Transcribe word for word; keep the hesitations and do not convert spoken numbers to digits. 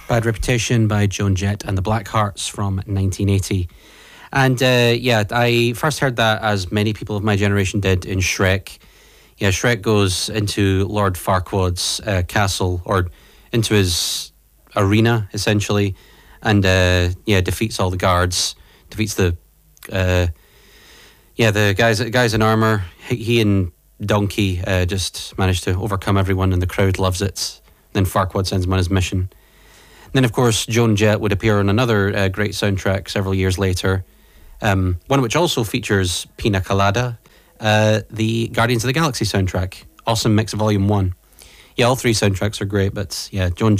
Bad Reputation by Joan Jett and the Blackhearts from nineteen eighty. And uh, yeah, I first heard that, as many people of my generation did, in Shrek. Yeah, Shrek goes into Lord Farquaad's uh, castle, or into his arena, essentially, and uh, yeah, defeats all the guards, defeats the uh, yeah the guys guys in armor. He, he and Donkey uh, just manage to overcome everyone, and the crowd loves it. Then Farquaad sends him on his mission. Then, of course, Joan Jett would appear on another uh, great soundtrack several years later, um, one which also features Pina Colada, uh, the Guardians of the Galaxy soundtrack. Awesome Mix Volume one. Yeah, all three soundtracks are great, but yeah, Joan